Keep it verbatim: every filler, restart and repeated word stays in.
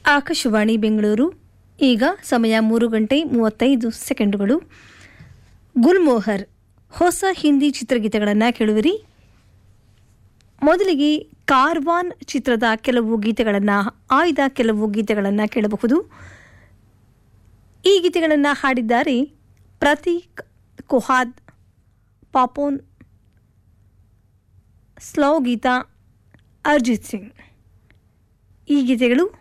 ಆಕಾಶವಾಣಿ ಬೆಂಗಳೂರು. ಈಗ ಸಮಯ ಮೂರು ಗಂಟೆ ಮೂವತ್ತೈದು ಸೆಕೆಂಡುಗಳು. ಗುಲ್ಮೋಹರ್ ಹೊಸ ಹಿಂದಿ ಚಿತ್ರಗೀತೆಗಳನ್ನು ಕೇಳುವಿರಿ. ಮೊದಲಿಗೆ ಕಾರ್ವಾನ್ ಚಿತ್ರದ ಕೆಲವು ಗೀತೆಗಳನ್ನು ಆಯ್ದ ಕೆಲವು ಗೀತೆಗಳನ್ನು ಕೇಳಬಹುದು. ಈ ಗೀತೆಗಳನ್ನು ಹಾಡಿದ್ದಾರೆ ಪ್ರತೀಕ್ ಕುಹಾದ್, ಪಾಪೋನ್, ಸ್ಲೋ ಗೀತಾ, ಅರ್ಜಿತ್ ಸಿಂಗ್. ಈ ಗೀತೆಗಳು